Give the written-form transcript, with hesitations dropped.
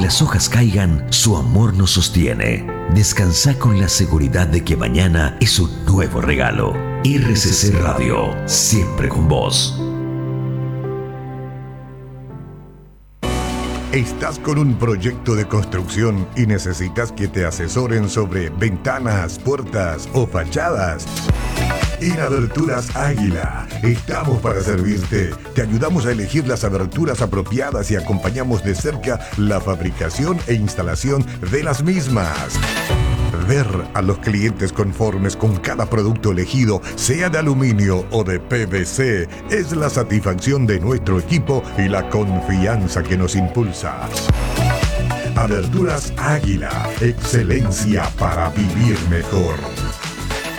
las hojas caigan, su amor nos sostiene. Descansa con la seguridad de que mañana es un nuevo regalo. RCC Radio, siempre con vos. ¿Estás con un proyecto de construcción y necesitas que te asesoren sobre ventanas, puertas o fachadas? En Aberturas Águila estamos para servirte. Te ayudamos a elegir las aberturas apropiadas y acompañamos de cerca la fabricación e instalación de las mismas. Ver a los clientes conformes con cada producto elegido, sea de aluminio o de PVC, es la satisfacción de nuestro equipo y la confianza que nos impulsa. Aberturas Águila, excelencia para vivir mejor.